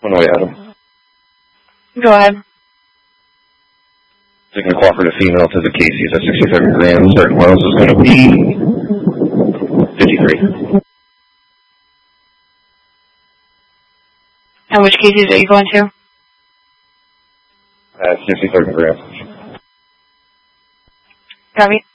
On the way, Adam. Go ahead. Taking a cooperative female to the Casey's at 67 grams. Certain miles is going to be 53. And which Casey's are you going to? 67 grams. Copy.